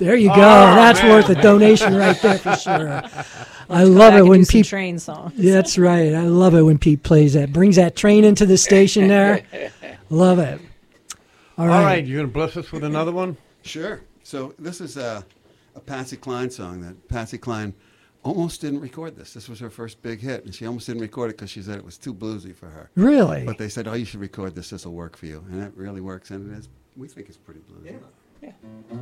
There you go. That's worth a donation right there for sure. I love it when Pete train songs. That's right. I love it when Pete plays that. Brings that train into the station there. Love it. All right. You're going to bless us with another one? Sure. So this is a Patsy Cline song that Patsy Cline almost didn't record this. This was her first big hit, and she almost didn't record it because she said it was too bluesy for her. Really? But they said, oh, you should record this. This will work for you. And it really works, and it is. We think it's pretty bluesy. Yeah.